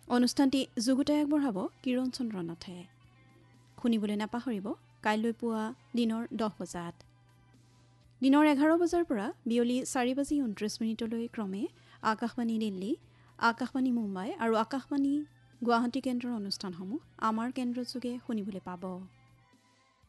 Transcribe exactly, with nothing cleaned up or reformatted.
অনুষ্ঠানটি যুগুতাই আগবঢ়াব কিৰণ চন্দ্ৰ নাথে। শুনিবলৈ নাপাহৰিব কাইলৈ পুৱা দিনৰ দহ বজাত। দিনৰ এঘাৰ বজাৰ পৰা বিয়লি চাৰি বাজি ঊনত্ৰিছ মিনিটলৈ ক্ৰমে আকাশবাণী দিল্লী, আকাশবাণী মুম্বাই আৰু আকাশবাণী গুৱাহাটী কেন্দ্ৰৰ অনুষ্ঠানসমূহ আমাৰ কেন্দ্ৰযোগে শুনিবলৈ পাব।